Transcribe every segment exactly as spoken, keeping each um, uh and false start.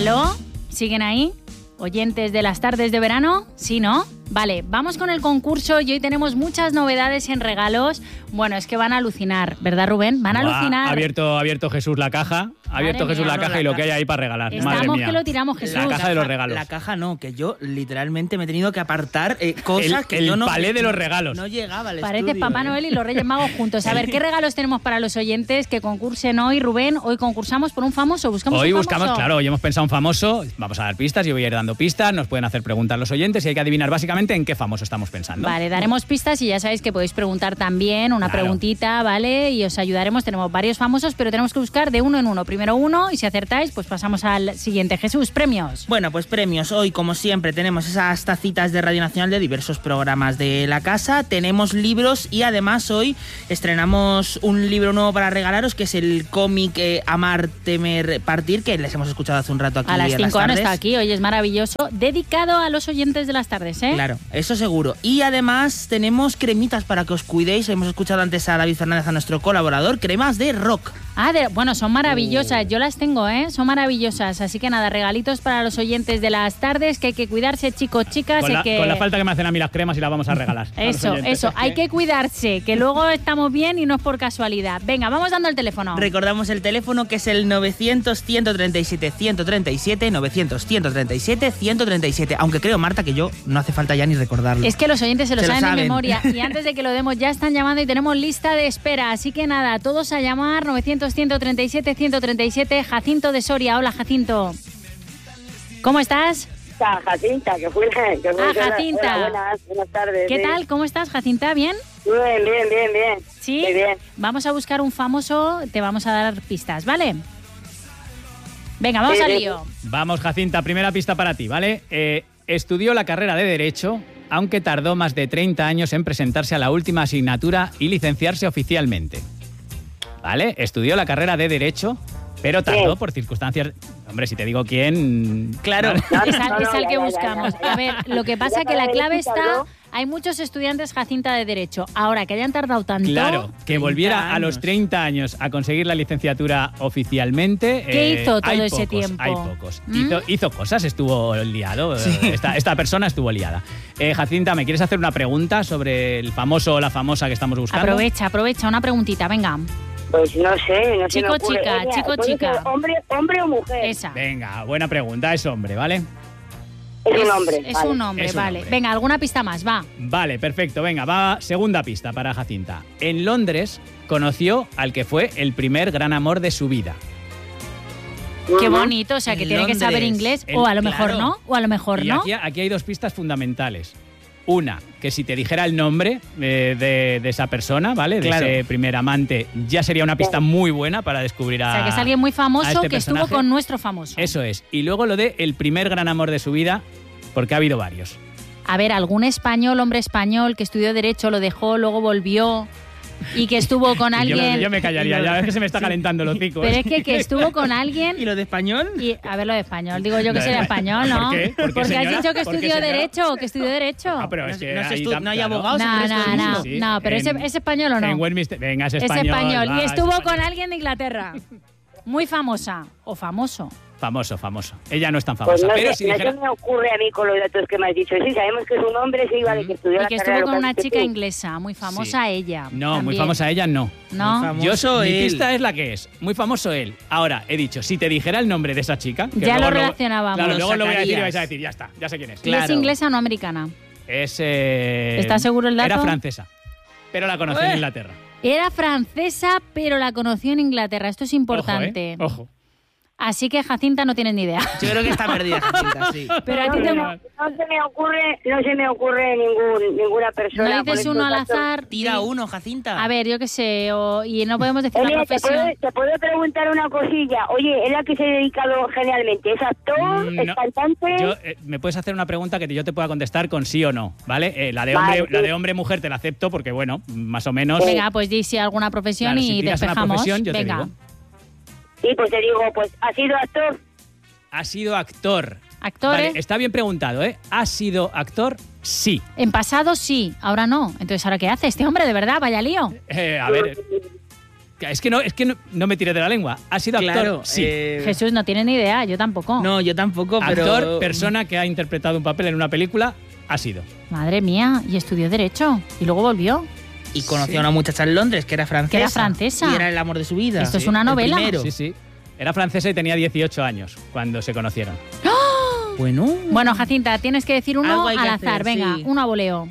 ¿Aló? ¿Siguen ahí? ¿Oyentes de las tardes de verano? ¿Sí, no? Vale, vamos con el concurso y hoy tenemos muchas novedades en regalos. Bueno, es que van a alucinar, ¿verdad, Rubén? Van a Buah, alucinar. Ha abierto, ha abierto Jesús la caja, ha abierto Madre Jesús mía, la caja no, y la lo que hay ahí para regalar. Estamos Madre mía. que lo tiramos, Jesús. La caja de los regalos. La caja no, que yo literalmente me he tenido que apartar eh, cosas El- que el yo no... palé de los regalos. No llegaba al Pareces estudio, Papá ¿eh? Noel y los Reyes Magos juntos. A ver, ¿qué regalos tenemos para los oyentes que concursen hoy, Rubén? Hoy concursamos por un famoso, buscamos Hoy un buscamos, famoso. claro, hoy hemos pensado un famoso. Vamos a dar pistas, yo voy a ir dando pistas. Nos pueden hacer preguntas los oyentes y hay que adivinar básicamente en qué famoso estamos pensando. Vale, daremos pistas y ya sabéis que podéis preguntar también una Claro. preguntita, ¿vale? Y os ayudaremos. Tenemos varios famosos, pero tenemos que buscar de uno en uno. Primero uno y si acertáis, pues pasamos al siguiente. Jesús, premios. Bueno, pues premios. Hoy, como siempre, tenemos esas tacitas de Radio Nacional de diversos programas de la casa. Tenemos libros y además hoy estrenamos un libro nuevo para regalaros, que es el cómic eh, Amar, Temer, Partir, que les hemos escuchado hace un rato aquí A las en cinco años tardes. está aquí, hoy es maravilloso. Dedicado a los oyentes de las tardes, ¿eh? Claro, eso seguro. Y además tenemos cremitas para que os cuidéis. Hemos escuchado antes a David Fernández, a nuestro colaborador. Cremas de rock. Ah, de- bueno, son maravillosas. Yo las tengo, ¿eh? Son maravillosas. Así que nada, regalitos para los oyentes de las tardes, que hay que cuidarse, chicos, chicas. Con hay la, que... con la falta que me hacen a mí las cremas y las vamos a regalar. a los Eso, oyentes. eso. Hay que cuidarse, que luego estamos bien y no es por casualidad. Venga, vamos dando el teléfono. Recordamos el teléfono, que es el novecientos, ciento treinta y siete, ciento treinta y siete, novecientos, ciento treinta y siete, ciento treinta y siete. Aunque creo, Marta, que yo no hace falta ya ni recordarlo. Es que los oyentes se lo Se lo saben de saben. memoria y antes de que lo demos ya están llamando y tenemos lista de espera. Así que nada, todos a llamar novecientos, ciento treinta y siete, ciento treinta y siete. Jacinto de Soria. Hola, Jacinto. ¿Cómo estás? Jacinta, Jacinta, que fue, que fue Ah, la- Jacinta. hola, buenas, buenas tardes. ¿Qué sí. tal? ¿Cómo estás, Jacinta? ¿Bien? Bien, bien, bien, bien. ¿Sí? Muy bien. Vamos a buscar un famoso, te vamos a dar pistas, ¿vale? Venga, vamos Sí, al sí. lío. Vamos, Jacinta, primera pista para ti, ¿vale? Eh, estudió la carrera de Derecho, aunque tardó más de treinta años en presentarse a la última asignatura y licenciarse oficialmente. ¿Vale? Estudió la carrera de Derecho, pero tardó Sí. por circunstancias... Hombre, si te digo quién... Claro. ¿vale? No, Es no, al, no, es al ya, que ya, ya, buscamos. ya, ya. A ver, lo que pasa Ya es que la para clave decir, está... ¿no? Hay muchos estudiantes, Jacinta, de Derecho. Ahora, que hayan tardado tanto... Claro, que volviera a los años. treinta años a conseguir la licenciatura oficialmente. ¿Qué hizo todo hay ese pocos, tiempo? Hay pocos. ¿Mm? Hizo, hizo cosas, estuvo liado. Esta, esta persona estuvo liada. Eh, Jacinta, ¿me quieres hacer una pregunta sobre el famoso o la famosa que estamos buscando? Aprovecha, aprovecha, una preguntita, venga. Pues no sé, no sé. Chico, me ocurre. chica, Eh, mira, chico, puede chica. ser Hombre, hombre o mujer. Esa. Venga, buena pregunta. Es hombre, ¿vale? Es un hombre. Es vale. un hombre, Es un vale. hombre. Venga, alguna pista más, va. Vale, perfecto. Venga, va segunda pista para Jacinta. En Londres conoció al que fue el primer gran amor de su vida. Qué Ujú. bonito, o sea, que En tiene que saber Londres. inglés. En- O a lo mejor claro. no, o a lo mejor Y no. aquí, aquí hay dos pistas fundamentales. Una, que si te dijera el nombre eh, de, de esa persona, ¿vale? De Claro. ese primer amante, ya sería una pista muy buena para descubrir a... O sea, que es alguien muy a famoso este que estuvo personaje. con nuestro famoso. Eso es. Y luego lo de el primer gran amor de su vida, porque ha habido varios. A ver, algún español, hombre español que estudió Derecho, lo dejó, luego volvió y que estuvo con Y yo, alguien... me- yo me callaría, ya ves que se me está calentando el hocico. Pero ¿eh? es que, que estuvo con alguien... ¿Y lo de español? Y, a ver, lo de español. Digo yo que No, sería no, español, ¿no? ¿por qué? ¿Por qué, Porque señora? has dicho que ¿Por qué, estudió señora? Derecho, que estudió Derecho. Ah, pero es No- que no se ahí estu- tam- no hay claro. abogados en No, el resto no, del no, mundo. Sí, no, pero en- ese, ¿es español o no? En Westminster. Venga, es Es español. español. va, Y es estuvo español. con alguien de Inglaterra. Muy famosa. O famoso. Famoso, famoso. Ella no es tan Pues famosa. no, pero sé, si no dijera... se me ocurre a mí con los datos que me has dicho. Sí, sabemos que es un hombre, sí, vale, que estudió Y la que carrera estuvo con lo una has dicho chica tú. inglesa. Muy famosa ella. No, muy también. famosa ella no. ¿No? Muy famoso. Yo, Famoso mi él. pista es la que es. Muy famoso él. Ahora, he dicho, si te dijera el nombre de esa chica... que Ya luego lo relacionábamos. Claro, Lo luego lo voy a decir y sacarías. vais a decir, ya está, ya sé quién es. ¿Y es Claro. inglesa o no americana? Es... eh, ¿Estás seguro el dato? Era francesa, pero la conocí en Eh. Inglaterra. Era francesa, pero la conoció en Inglaterra. Esto es importante. Ojo, ¿eh? Ojo. Así que Jacinta no tienes ni idea. Yo creo que está perdida, Jacinta, sí. Pero a no, ti se te... me, no se me ocurre, no se me ocurre ningún, ninguna persona. ¿No con dices estos uno al datos. azar? Tira Di- uno, Jacinta. A ver, yo qué sé, o- y no podemos decir Eh, la mira, ¿te, puedo, profesión. te puedo preguntar una cosilla. Oye, ¿es la que se ha dedicado generalmente? ¿Es actor? Mm, ¿Es no. cantante? Yo, eh, me puedes hacer una pregunta que yo te pueda contestar con sí o no, ¿vale? Eh, la de Vale, hombre, la sí. de hombre mujer te la acepto porque bueno, más o menos. Venga, pues di si alguna profesión Claro, si y tiras una despejamos. profesión, yo te Venga, digo. Sí, pues te digo, pues ha sido actor. Ha sido actor. actores. Vale, está bien preguntado, ¿eh? ¿Ha sido actor? Sí. En pasado sí, ahora no. Entonces, ¿ahora qué hace este hombre? De verdad, vaya lío. Eh, a ver, Es que no, es que no, no me tires de la lengua. Ha sido actor, Claro, sí. eh, Jesús no tiene ni idea, yo tampoco. No, yo tampoco, pero... Actor, persona que ha interpretado un papel en una película, ha sido. Madre mía, y estudió Derecho. Y luego volvió. Y conoció Sí. a una muchacha en Londres que era francesa. Que era francesa. Y era el amor de su vida. Esto es una el novela. primero. Sí, sí. Era francesa y tenía dieciocho años cuando se conocieron. Bueno. Bueno, Jacinta, tienes que decir uno Algo hay al que azar. hacer, Venga, sí. uno a voleo.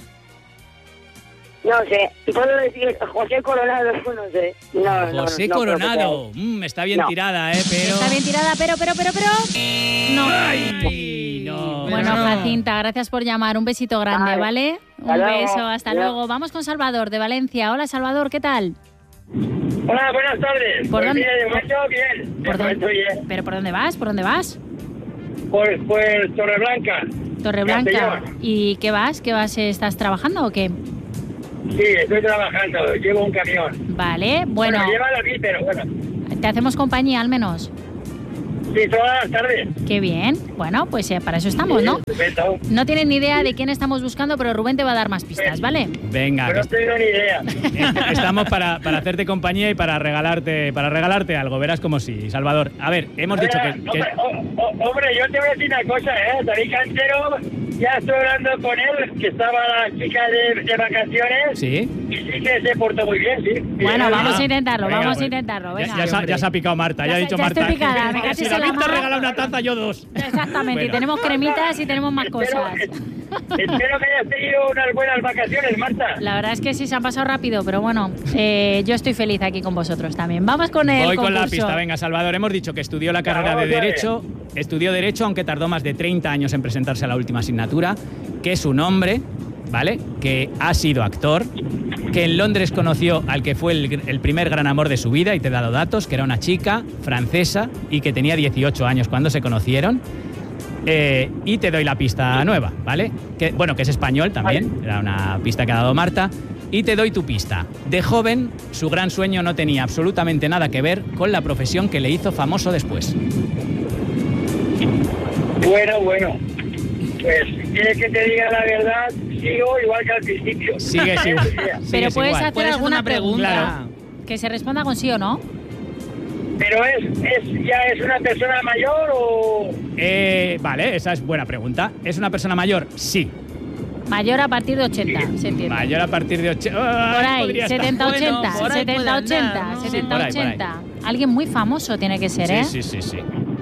No sé. ¿Puedo decir José Coronado? No sé. No, no, José no, Coronado. Mm, está bien No. tirada, ¿eh? Pero... Está bien tirada, pero, pero, pero, pero... No. Ay, no. Bueno, no. Jacinta, gracias por llamar. Un besito grande, Vale. ¿vale? Un Hasta luego. beso, hasta Adiós. luego. Vamos con Salvador, de Valencia. Hola, Salvador, ¿qué tal? Hola, buenas tardes. ¿Por pues dónde- mira, de momento bien. ¿Por De momento dónde? bien. ¿Pero por dónde vas? ¿Por dónde vas? Pues, pues Torreblanca. Torreblanca. Castellón. ¿Y qué vas? ¿Qué vas? ¿Estás trabajando o qué? Sí, estoy trabajando. Llevo un camión. Vale, bueno, Bueno, llévalo aquí, pero bueno. te hacemos compañía al menos. Sí, todas las tardes. Qué bien. Bueno, pues eh, para eso estamos, ¿no? Perfecto. No tienen ni idea de quién estamos buscando, pero Rubén te va a dar más pistas, ¿vale? Venga, Pero que no tengo ni idea. est- estamos para, para hacerte compañía y para regalarte, para regalarte algo. Verás como sí, Salvador. A ver, hemos dicho que... que- Hombre, o- o- hombre, yo te voy a decir una cosa, ¿eh? David Cantero, ya estoy hablando con él, que estaba la chica de, de vacaciones. Sí. Y sí que se portó muy bien, sí. Bueno, Y- vamos Ah, a intentarlo, venga, vamos a pues, intentarlo, Ya, venga. ya se ha- ya se ha picado Marta, ya, Ya ha se- dicho ya Marta. estoy picada, me Si cachis en la David te mar. regala una taza, yo dos. Exactamente, y Bueno. tenemos cremitas y tenemos más cosas. Espero que hayas tenido unas buenas vacaciones, Marta. La verdad es que sí se han pasado rápido, pero bueno, eh, yo estoy feliz aquí con vosotros también. Vamos con el Voy con la concurso. pista, venga, Salvador. Hemos dicho que estudió la carrera de vamos a ver. Derecho, estudió Derecho, aunque tardó más de treinta años en presentarse a la última asignatura, que es un hombre, ¿vale? Que ha sido actor, que en Londres conoció al que fue el, el primer gran amor de su vida, y te he dado datos, que era una chica francesa y que tenía dieciocho años cuando se conocieron. Eh, y te doy la pista nueva, ¿vale? Que, bueno, que es español también, era una pista que ha dado Marta. Y te doy tu pista. De joven, su gran sueño no tenía absolutamente nada que ver con la profesión que le hizo famoso después. Bueno, bueno. Pues, ¿quieres que te diga la verdad? Sigo igual que al principio. Sigues igual. Pero Sigues puedes igual. hacer Puedes hacer alguna una pregunta. pregunta. Que se responda con sí o no. ¿Pero es, es ya es una persona mayor o...? Eh, vale, esa es buena pregunta. ¿Es una persona mayor? Sí. Mayor a partir de ochenta, se entiende. Mayor a partir de ochenta. Por ahí, setenta ochenta, Bueno, por ahí setenta puede andar, ochenta, ¿no? Sí, setenta por ahí, por ahí. ochenta. Alguien muy famoso tiene que ser, ¿eh? Sí, sí, sí, sí.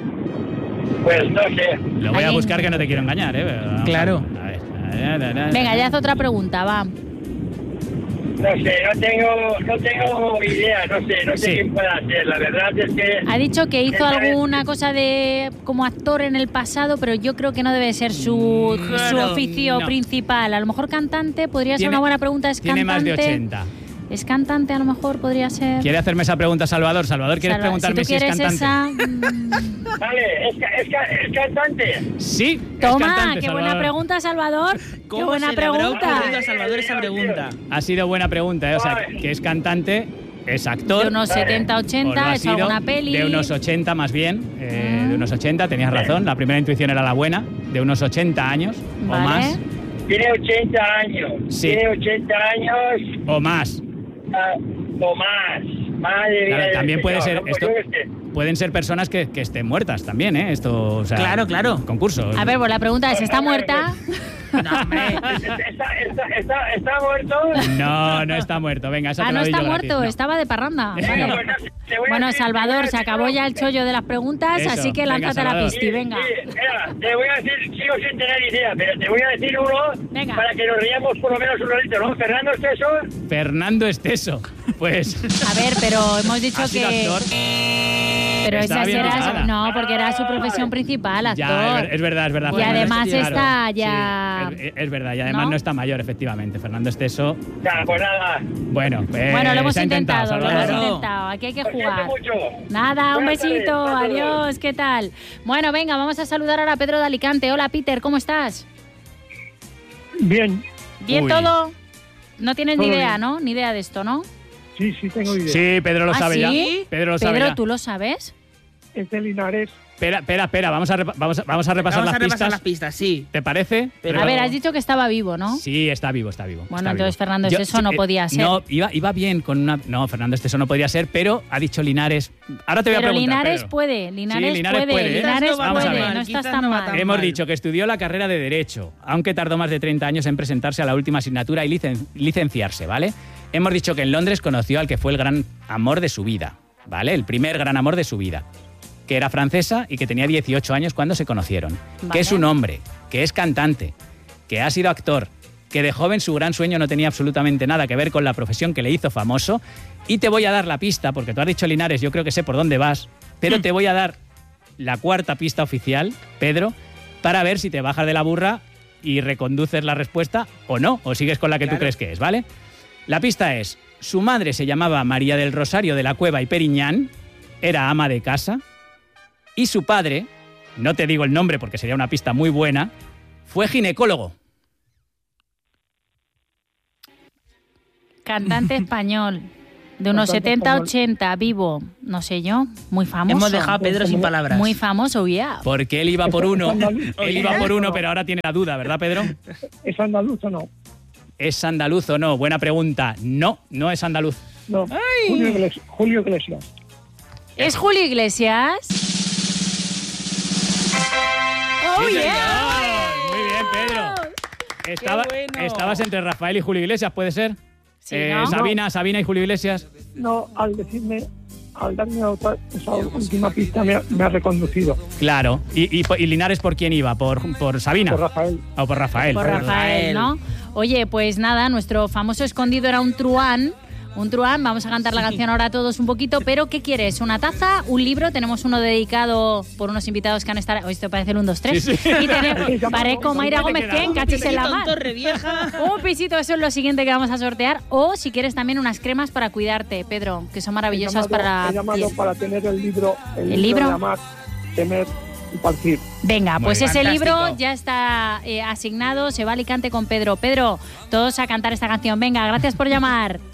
Pues no sé. Lo voy a Alguien- buscar, que no te quiero engañar, ¿eh? Pero vamos Claro. A ver. A ver. Venga, ya haz otra pregunta, va. No sé, no tengo, no tengo idea, no sé, no sé Sí. quién pueda ser. La verdad es que... Ha dicho que hizo Esta vez- alguna cosa de como actor en el pasado, pero yo creo que no debe ser su, su Claro, oficio no. principal. A lo mejor cantante podría ser Tiene- una buena pregunta. ¿Es Tiene más cantante? de ochenta. ¿Es cantante? A lo mejor podría ser. ¿Quiere hacerme esa pregunta, Salvador? Salvador, ¿quieres Salva- preguntarme si si, tú es quieres cantante? esa. mm, Vale, es, ca- es, ca- es cantante. Sí, es Toma, cantante, qué buena Salvador. pregunta, Salvador. Qué ¿Cómo buena se le habrá pregunta. ocurrido a Salvador esa pregunta? Ha sido buena pregunta, ¿eh? O sea, que, que es cantante, es actor. De unos Vale. setenta, o lo ochenta, ha es sido, alguna peli. De unos ochenta más bien, eh, Mm. de unos ochenta, tenías razón, la primera intuición era la buena, de unos ochenta años Vale. o más, Tiene ochenta años. Sí. Tiene ochenta años o más. ah, o más. Madre mía. Claro, del también puede Señor, ser no, pues esto, yo qué sé. pueden ser personas que, que estén muertas también, ¿eh? Esto, o sea, Claro, claro. concurso. A ver, pues la pregunta es, ¿está muerta? No, hombre. ¿Está, está, está, está muerto? No, no está muerto. Venga, esa Ah, te no la doy está yo gratis, muerto, no. estaba de parranda. Bueno, Vale. pues no, te voy a Bueno, decir- te voy Salvador, a se decir acabó algo. ya el chollo de las preguntas, Eso, así que venga, lánzate la Salvador. pisti, Sí, venga. sí, mira, te voy a decir, sigo sin tener idea, pero te voy a decir uno Venga. para que nos riamos por lo menos un ratito, ¿no? Fernando Esteso. Fernando Esteso. Pues A ver, pero hemos dicho ha sido que... actor. Pero Estaba esa bien era... tocada. No, porque era su profesión principal, actor. Ya, es, es verdad, es verdad. Y Fernando además Esteso, está claro. ya- Sí, es, es verdad, y además ¿No? ¿No? está mayor, efectivamente. Fernando Esteso, Ya, pues nada. bueno, eh, Bueno, lo hemos se ha intentado, lo hemos Salvador. intentado. Aquí hay que Lo siento jugar. mucho. Nada, un Buenas besito, tardes, hasta luego. adiós, ¿qué tal? Bueno, venga, vamos a saludar ahora a Pedro de Alicante. Hola, Peter, ¿cómo estás? Bien, ¿Bien Uy. todo? No tienes ni Todo idea, bien. ¿no? Ni idea de esto, ¿no? sí, sí tengo idea. Sí, Pedro lo ¿Ah, sabe sí? ya. Pedro lo sabe Pedro, ya. ¿tú lo sabes? es de Linares. Espera, espera, espera, vamos a, repa- vamos a, vamos a repasar Vamos las a repasar pistas. las pistas, sí. ¿Te parece? Pero- A ver, has dicho que estaba vivo, ¿no? Sí, está vivo, está vivo. Bueno, está entonces, vivo. Fernando Esteso no eh, podía ser. No, iba, iba bien con una... No, Fernando Esteso no podía ser, pero ha dicho Linares... Ahora te voy a Pero preguntar, Linares Pedro. puede, Linares, Sí, Linares puede, puede, ¿eh? Linares Quizás no va Vamos a puede, ver. no estás Quizás tan no va mal. tan Hemos mal. dicho que estudió la carrera de Derecho, aunque tardó más de treinta años en presentarse a la última asignatura y licen- licenciarse, ¿vale? Hemos dicho que en Londres conoció al que fue el gran amor de su vida, ¿vale? El primer gran amor de su vida, que era francesa y que tenía dieciocho años cuando se conocieron. Vale. Que es un hombre, que es cantante, que ha sido actor, que de joven su gran sueño no tenía absolutamente nada que ver con la profesión que le hizo famoso. Y te voy a dar la pista, porque tú has dicho Linares, yo creo que sé por dónde vas, pero te voy a dar la cuarta pista oficial, Pedro, para ver si te bajas de la burra y reconduces la respuesta o no, o sigues con la que Claro. tú crees que es, ¿vale? La pista es, su madre se llamaba María del Rosario de la Cueva y Periñán, era ama de casa, y su padre, no te digo el nombre porque sería una pista muy buena, fue ginecólogo. Cantante español, de unos Cantante setenta, español. ochenta, vivo, no sé yo, muy famoso. Hemos dejado a Pedro sin palabras. Muy famoso, ya. Porque él iba por uno, andaluz. él iba por uno, pero ahora tiene la duda, ¿verdad, Pedro? ¿Es andaluz o no? ¿Es andaluz o no? Buena pregunta. No, no es andaluz. No. Julio Iglesias. Julio Iglesias. ¿Es Julio Iglesias? ¡Oh, Sí, yeah! señor. Muy bien, Pedro. Estaba- bueno. Estabas entre Rafael y Julio Iglesias, ¿puede ser? Sí, Eh, ¿no? Sabina, Sabina y Julio Iglesias. No, al decirme, al darme otra, esa última pista me ha, me ha reconducido. Claro. ¿Y, y, y Linares por quién iba? ¿Por, por Sabina? Por Rafael. O por Rafael. Por Por- Rafael, ¿no? Oye, pues nada, nuestro famoso escondido era un truán. Un truán, vamos a cantar la canción ahora todos un poquito, pero ¿qué quieres? ¿Una taza? ¿Un libro? Tenemos uno dedicado por unos invitados que han estado... Hoy esto parece el uno, dos, tres. Sí, sí. Y tenemos... Parezco Mayra Gómez, queda? ¿quién? Cachis en la mar. Torre Vieja. Un pisito, eso es lo siguiente que vamos a sortear. O si quieres también unas cremas para cuidarte, Pedro, que son maravillosas He llamado, para he llamado la piel. para tener el libro, el, ¿El libro? de amar, temer y partir. Venga, Muy pues bien. ese Fantástico. libro ya está eh, asignado, se va a Alicante con Pedro. Pedro, todos a cantar esta canción. Venga, gracias por llamar.